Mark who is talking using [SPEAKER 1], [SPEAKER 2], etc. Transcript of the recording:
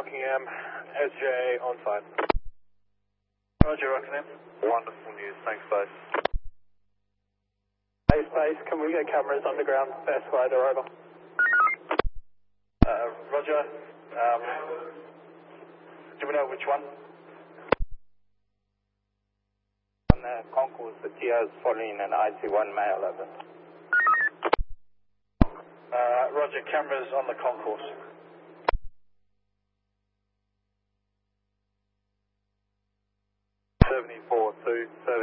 [SPEAKER 1] Rockingham, SJ on site.
[SPEAKER 2] Roger, Rockingham.
[SPEAKER 3] Wonderful news, thanks guys.
[SPEAKER 1] Base, can we get cameras underground? Escalator over.
[SPEAKER 2] Roger. Do we know which one?
[SPEAKER 3] On the concourse, the TO is following an IC1 male over.
[SPEAKER 2] Roger, cameras on the concourse.
[SPEAKER 3] Seventy-four, 2, 7.